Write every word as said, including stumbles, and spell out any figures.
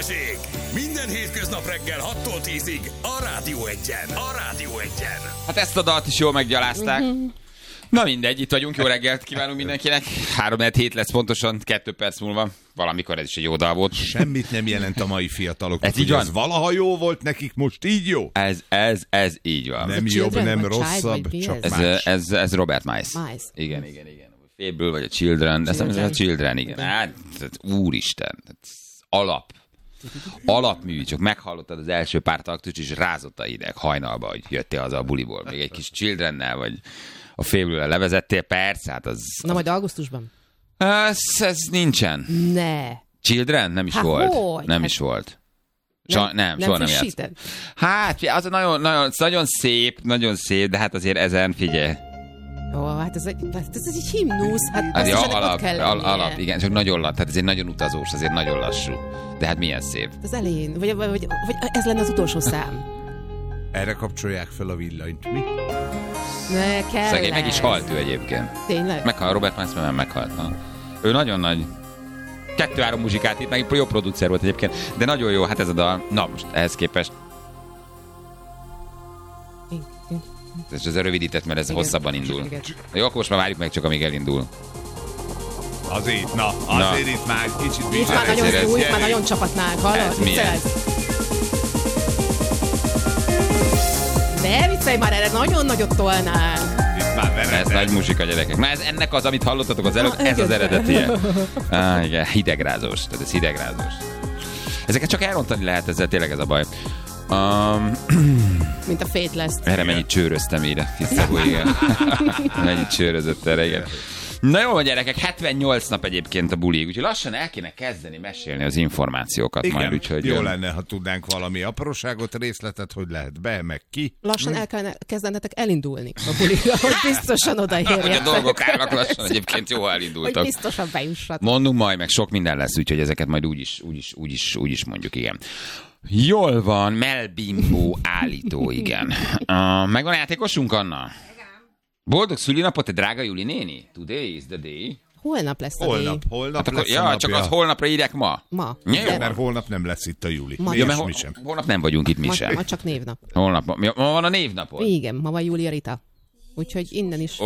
Balázsék! Minden hétköznap reggel hattól tízig a Rádió Egyen. A Rádió Egyen. Hát ezt a dalt is jól meggyalázták. Mm-hmm. Na mindegy, itt vagyunk, jó reggelt kívánunk mindenkinek. három hét lesz pontosan, kettő perc múlva. Valamikor ez is egy jó dal volt. Semmit nem jelent a mai fiataloknak. Ez így van? Ez valaha jó volt nekik, most így jó? Ez, ez, ez így van. Nem jobb, nem rosszabb, csak ez, más. Ez, ez Robert Miles. Miles. Igen, igen, igen. Fable vagy a Children, de ez a Children, igen. Hát, úristen, alap. Alapmű, csak meghallottad az első pár taktust, és rázott a hideg hajnalba, hogy jöttél haza a buliból. Még egy kis Childrennel, vagy a Fable-rel levezettél, persze, hát az... Na majd augusztusban? Ez, ez nincsen. Ne. Children? Nem is Há, volt. hogy? Nem Hát... is volt. So, nem, nem, nem soha nem játszott. Hát, az nagyon, nagyon, nagyon szép, nagyon szép, de hát azért ezen figyelj. Ó, hát ez egy, hát ez egy himnusz, hát az ja, alap, kell al, alap, igen, csak nagyon lassú, tehát ez egy nagyon utazós, azért nagyon lassú. De hát milyen szép. Az elején, vagy, vagy, vagy, vagy ez lenne az utolsó szám. Erre kapcsolják fel a villanyt, mi? Ne, kell. Szegény, meg is halt ő egyébként. Tényleg? Meghalt, Robert Miles nem meghalt. Na. Ő nagyon nagy. Kettő-három muzsikát itt, meg jó producer volt egyébként, de nagyon jó, hát ez a dal. Na, most ehhez képest. Ez az rövidített, mert ez igen, hosszabban indul. Igen. Jó, akkor most már várjuk meg csak, amíg elindul. Azért, na, azért na. Itt már kicsit... Itt már nagyon jó, itt már nagyon csapatnánk, hallod? Ne viccelj már, erre nagyon nagyot tolnánk. Ez nagy muzsika, gyerekek. Na ez ennek az, amit hallottatok az előtt, ez az eredetie. Ah, igen, hidegrázós. Tehát ez hidegrázós. Ezeket csak elrontani lehet, ezzel tényleg ez a baj. Um, Mint a Fate lesz. Erre mennyit csőröztem ide. Hiszem, igen. Mennyit csőrözött erre, igen. Na jó, gyerekek, hetvennyolc nap egyébként a bulig, úgyhogy lassan el kéne kezdeni mesélni az információkat. Igen, majd, úgyhogy jó lenne, ha tudnánk valami apróságot, részletet, hogy lehet be, meg ki. Lassan hm? el kellene kezdenetek elindulni a buligra, hogy biztosan odaérjetek. Hogy a dolgok állnak lassan, egyébként jó elindultak. Hogy biztosan bejussatok. Mondunk majd, meg sok minden lesz, úgyhogy ezeket majd úgyis, úgyis, úgyis, úgyis mondjuk, igen. Jól van, Melbimbo állító, igen. Uh, megvan a játékosunk, Anna? Boldog szülinapot, te drága Juli néni? Today is the day. Holnap lesz a Holnap, holnap hát akkor, lesz ja, a napja. csak az holnapra írják ma. Ma. Ja, jó, mert holnap nem lesz itt a Juli. Ma, ja, mi hol, sem. Holnap nem vagyunk itt mi ma, sem. ma csak névnap. Holnap, ma, ma van a névnapod? Igen, ma van Júlia Rita. Úgyhogy innen is